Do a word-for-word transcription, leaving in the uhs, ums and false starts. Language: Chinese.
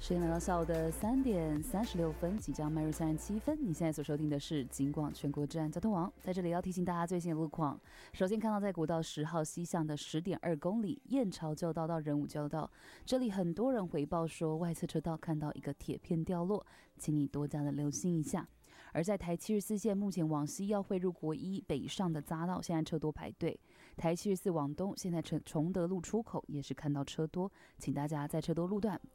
时间来到下午的三点三十六分，即将迈入三十七分。你现在所收听的是警广全国治安交通网，在这里要提醒大家最新的路况。首先看到在国道十号西向的十点二公里燕巢交道到仁武交道，这里很多人回报说外侧车道看到一个铁片掉落，请你多加的留心一下。而在台七十四线目前往西要汇入国一北上的匝道，现在车多排队。台七十四往东，现在崇德路出口也是看到车多，请大家在车多路段